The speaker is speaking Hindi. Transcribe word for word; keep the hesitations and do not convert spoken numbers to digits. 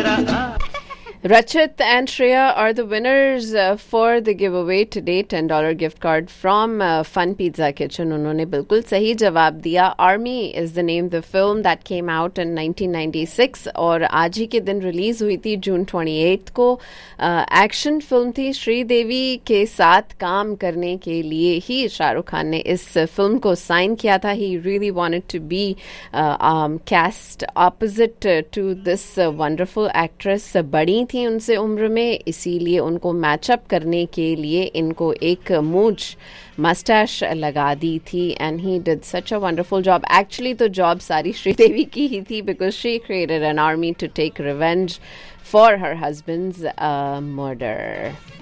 Rachit and Shreya are the winners uh, for the giveaway today. ten dollars gift card from uh, Fun Pizza Kitchen. उन्होंने बिल्कुल सही जवाब दिया. Army is the name of the film that came out in nineteen ninety-six और आज ही के दिन रिलीज हुई थी जून अट्ठाईस को. एक्शन uh, फिल्म थी. श्रीदेवी के साथ काम करने के लिए ही शाहरुख खान ने इस फिल्म को साइन किया था. He really wanted to be uh, um, cast opposite uh, to this uh, wonderful actress. बड़ी थी उनसे उम्र में, इसीलिए उनको मैचअप करने के लिए इनको एक मूंछ मस्टैश लगा दी थी. And he did such a wonderful job. Actually तो जॉब सारी श्रीदेवी की ही थी because she created an army to take revenge for her husband's murder.